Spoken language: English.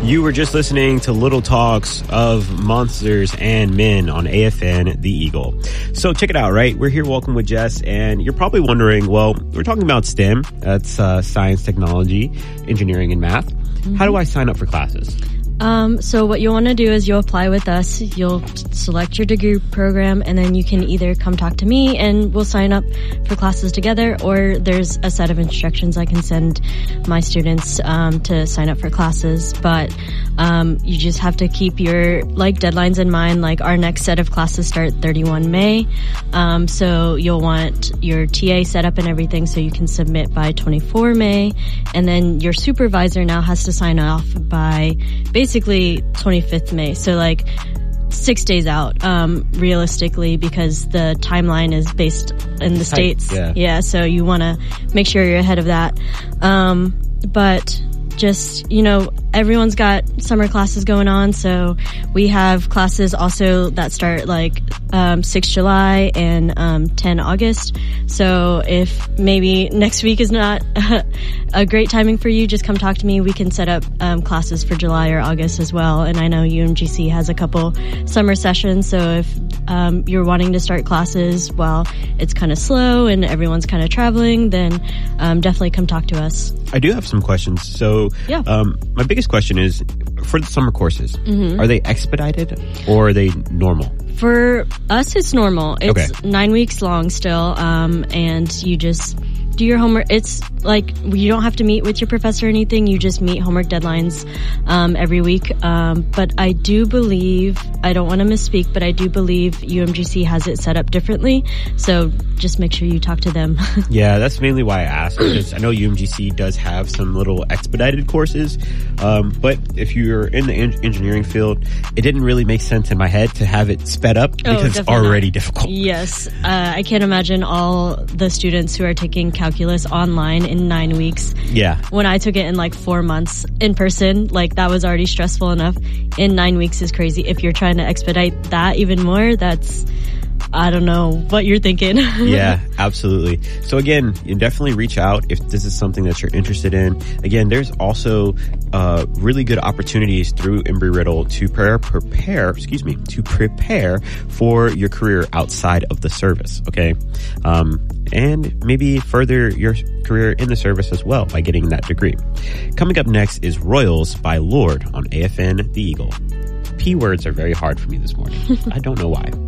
You were just listening to Little Talks of Monsters and Men on AFN The Eagle. So check it out, right? We're here, Welcome with Jess, and you're probably wondering, well, we're talking about STEM. That's science, technology, engineering, and math. Mm-hmm. How do I sign up for classes? So what you'll want to do is you'll apply with us, you'll select your degree program, and then you can either come talk to me and we'll sign up for classes together, or there's a set of instructions I can send my students to sign up for classes. But you just have to keep your deadlines in mind. Like our next set of classes start 31 May. So you'll want your TA set up and everything so you can submit by 24 May. And then your supervisor now has to sign off by basically 25th May. So 6 days out, realistically, because the timeline is based in the States. Yeah. So you want to make sure you're ahead of that. But just, everyone's got summer classes going on. So we have classes also that start 6 July and 10 August. So if maybe next week is not a great timing for you, just come talk to me. We can set up classes for July or August as well. And I know UMGC has a couple summer sessions. So if you're wanting to start classes while it's kind of slow and everyone's kind of traveling, then definitely come talk to us. I do have some questions. So yeah. My biggest question is, for the summer courses, are they expedited or are they normal? For us, it's normal. It's okay. 9 weeks long still, and you just do your homework. It's you don't have to meet with your professor or anything. You just meet homework deadlines every week. But I do believe, I don't want to misspeak, but I do believe UMGC has it set up differently. So just make sure you talk to them. Yeah, that's mainly why I asked, because I know UMGC does have some little expedited courses. But if you're in the engineering field, it didn't really make sense in my head to have it sped up because it's already difficult. Yes. I can't imagine all the students who are taking calculus online in 9 weeks. Yeah. When I took it in 4 months in person, that was already stressful enough. In 9 weeks is crazy. If you're trying to expedite that even more, I don't know what you're thinking. Yeah, absolutely. So again, you definitely reach out if this is something that you're interested in. Again, there's also really good opportunities through Embry-Riddle to prepare for your career outside of the service. Okay, and maybe further your career in the service as well by getting that degree. Coming up next is Royals by Lorde on AFN The Eagle. P words are very hard for me this morning. I don't know why.